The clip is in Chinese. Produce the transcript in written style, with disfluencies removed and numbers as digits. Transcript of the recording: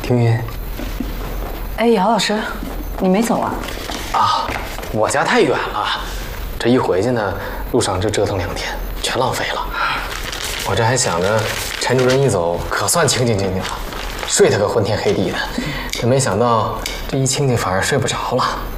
听云。 哎，姚老师，你没走啊？ 啊，我家太远了，这一回去呢，路上就折腾2天，全浪费了。我这还想着陈主任一走，可算清静了，睡他个昏天黑地的。这没想到这一清静反而睡不着了。